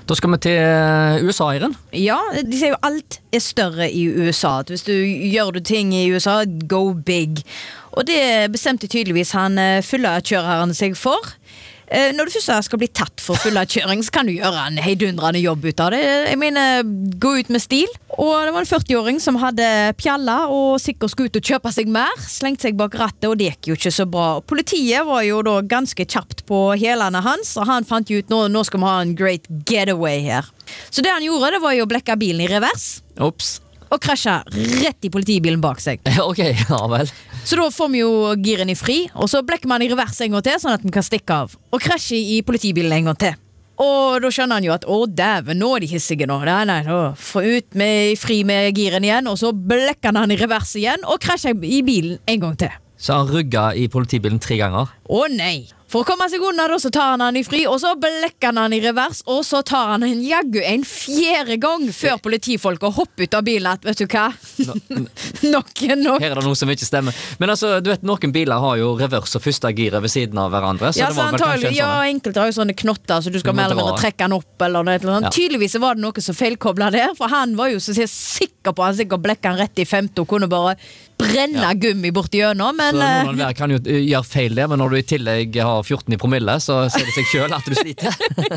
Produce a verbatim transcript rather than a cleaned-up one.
Da skal vi til U S A, Eirin. Ja, de sier jo alt er større i U S A. Hvis du gjør du ting i U S A, go big. Og det bestemte tydeligvis han fyllekjøreren seg for. Når du først skal bli tatt for fyllekjøring, så kan du gjøre en heidundrende jobb ut av det. Jeg mener, gå ut med stil. Og det var en førti-åring som hadde pjalla og sikkert skulle ut og kjøpe seg mer. Slengt seg bak rattet, og det gikk jo ikke så bra. Politiet var jo da ganske kjapt på hælene hans, og han fant jo ut nå, nå skal vi ha en great getaway her. Så det han gjorde, det var jo å blekke bilen i revers. Ops. Og krasja rett i politibilen bak seg. Ok, ja vel. Så da får vi jo giren i fri, og så blekker man i revers en gang til, sånn at den kan stikke av. Og krasje i politibilen en gang til. Og da skjønner han jo at, å dæven, nå er de hissige nå. Nei, nei, nå få ut med fri med giren igjen, og så blekker han i revers igjen, og krasjer i bilen en gang til. Så han rygga i politibilen tre ganger? Å nei! For å komme seg unna da, så tar han han i fri, og så blekker han han i revers, og så tar han en jaggu en fjerde gang før politifolk og hopper ut av bilen at, vet du hva? No, nok er nok. Her er det noe som ikke stemmer. Men altså, du vet, noen biler har jo revers og første giret ved siden av hverandre. Så ja, det var så vel kanskje en ja, sånn... enkelte har jo sånne knotter, så du skal Du mer eller mindre trekke han opp, eller noe eller noe. Ja. Tydeligvis var det noe som feilkoblet der, for han var jo så sikker på, han sikkert blekker han rett i femte, og kunne bare brenne ja. gummi borti gjennom, men... Så noen hver kan jo gjøre feil der, men når du i tillegg har fjorten i promille, så ser det seg selv at du sliter.